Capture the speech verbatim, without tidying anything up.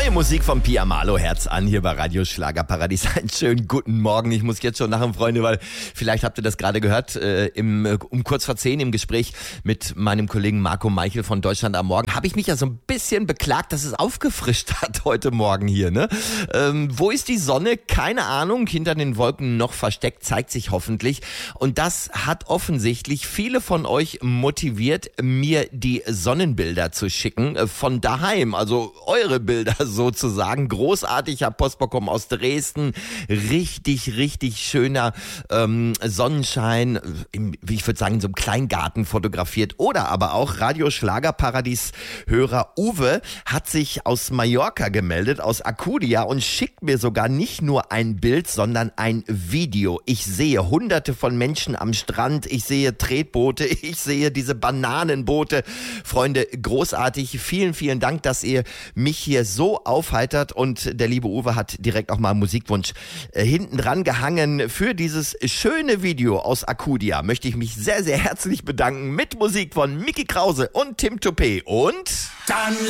Neue Musik von Pia Malo, Herz an, hier bei Radio Schlagerparadies. Einen schönen guten Morgen. Ich muss jetzt schon lachen, Freunde, weil vielleicht habt ihr das gerade gehört, äh, im, um kurz vor zehn im Gespräch mit meinem Kollegen Marco Meichel von Deutschland am Morgen, habe ich mich ja so ein bisschen beklagt, dass es aufgefrischt hat heute Morgen hier. Ne? Ähm, wo ist die Sonne? Keine Ahnung. Hinter den Wolken noch versteckt, zeigt sich hoffentlich. Und das hat offensichtlich viele von euch motiviert, mir die Sonnenbilder zu schicken äh, von daheim. Also eure Bilder sozusagen. Großartig, ich habe Post bekommen aus Dresden. Richtig, richtig schöner ähm, Sonnenschein, im, wie ich würde sagen, in so einem Kleingarten fotografiert. Oder aber auch Radio Schlagerparadies Hörer Uwe hat sich aus Mallorca gemeldet, aus Acudia, und schickt mir sogar nicht nur ein Bild, sondern ein Video. Ich sehe hunderte von Menschen am Strand, ich sehe Tretboote, ich sehe diese Bananenboote. Freunde, großartig. Vielen, vielen Dank, dass ihr mich hier so aufheitert, und der liebe Uwe hat direkt auch mal einen Musikwunsch äh, hinten dran gehangen für dieses schöne Video aus Acudia. Möchte ich mich sehr, sehr herzlich bedanken mit Musik von Micky Krause und Tim Toupé und... Dann